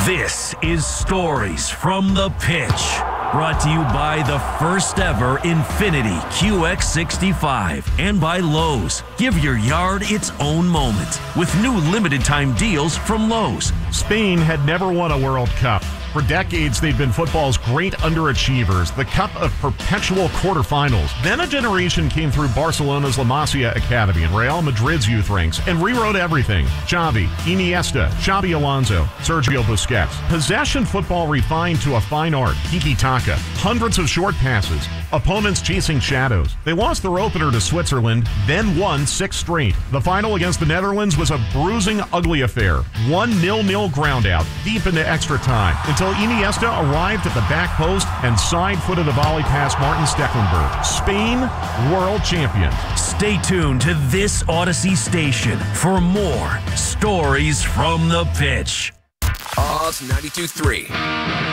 This is Stories from the Pitch, brought to you by the first ever Infiniti QX65 and by Lowe's. Give your yard its own moment with new limited time deals from Lowe's. Spain had never won a World Cup. For decades, they've been football's great underachievers, the cup of perpetual quarterfinals. Then a generation came through Barcelona's La Masia Academy and Real Madrid's youth ranks and rewrote everything. Xavi, Iniesta, Xabi Alonso, Sergio Busquets. Possession football refined to a fine art, tiki-taka, hundreds of short passes, opponents chasing shadows. They lost their opener to Switzerland, then won 6 straight. The final against the Netherlands was a bruising, ugly affair. 1-0 ground out, deep into extra time, until Iniesta arrived at the back post and side-footed a volley past Martin Stecklenburg. Spain, world champions. Stay tuned to this Odyssey station for more Stories from the Pitch. Odds 92.3.